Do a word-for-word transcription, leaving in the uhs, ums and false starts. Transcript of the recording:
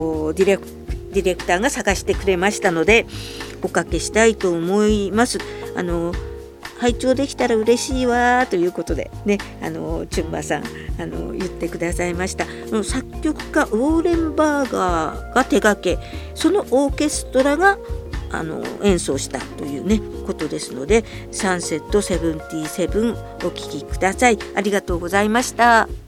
ディレクディレクターが探してくれましたのでおかけしたいと思います。あの拝聴できたら嬉しいわということでね、あのチュンバさんあの言ってくださいました。作曲家ウォーレン・バーガーが手掛け、そのオーケストラがあの演奏したというねことですので、サンセットセブンティーセブンお聴きください。ありがとうございました。